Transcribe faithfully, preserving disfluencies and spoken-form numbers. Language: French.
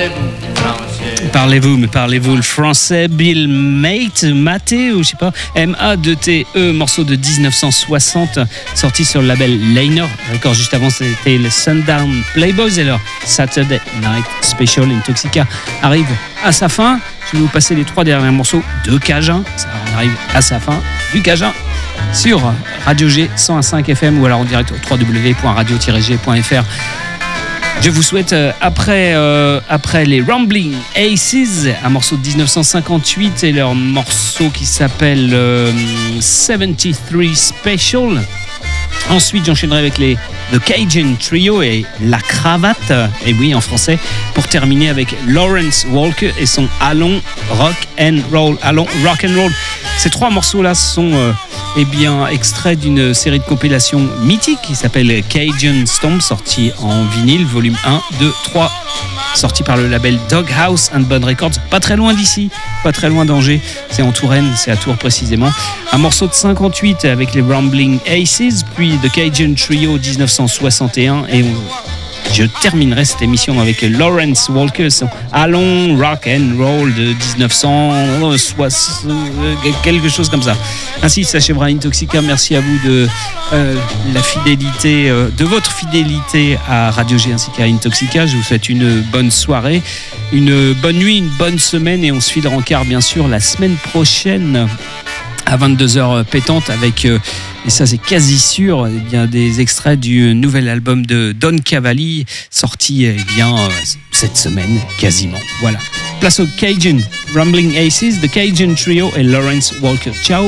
parlez-vous français? Parlez-vous, mais parlez-vous le français? Bill Mate, Maté, ou je sais pas, M A deux T E, morceau de dix-neuf cent soixante, sorti sur le label Liner. Encore juste avant, c'était le Sundown Playboys et leur Saturday Night Special. Intoxica arrive à sa fin. Je vais vous passer les trois derniers morceaux de Cajun. Ça arrive à sa fin du Cajun sur Radio G cent un virgule cinq F M ou alors en direct au w w w point radio tiret g point f r. Je vous souhaite, euh, après, euh, après les Rumbling Aces, un morceau de dix-neuf cent cinquante-huit et leur morceau qui s'appelle euh, soixante-treize Special. Ensuite, j'enchaînerai avec les The Cajun Trio et La Cravate, et oui, en français, pour terminer avec Lawrence Walker et son Allons Rock and Roll. Allons Rock and Roll. Ces trois morceaux-là sont euh, eh bien, extraits d'une série de compilations mythiques qui s'appelle Cajun Stomp, sorti en vinyle, volume un, deux, trois, sorti par le label Doghouse and Bond Records, pas très loin d'ici, pas très loin d'Angers, c'est en Touraine, c'est à Tours précisément. Un morceau de cinquante-huit avec les Rumbling Aces, puis The Cajun Trio dix-neuf cent soixante et un, et on... je terminerai cette émission avec Lawrence Walker, son Allons Rock and Roll de dix-neuf cent soixante, quelque chose comme ça. Ainsi s'achèvera Intoxica. Merci à vous de euh, la fidélité, euh, de votre fidélité à Radio G ainsi qu'à Intoxica. Je vous souhaite une bonne soirée, une bonne nuit, une bonne semaine et on se file de rencard bien sûr la semaine prochaine à vingt-deux heures pétantes avec, euh, et ça c'est quasi sûr, eh bien, des extraits du nouvel album de Don Cavalli sorti eh bien, euh, cette semaine quasiment. Voilà. Place au Cajun, Rumbling Aces, The Cajun Trio et Lawrence Walker. Ciao.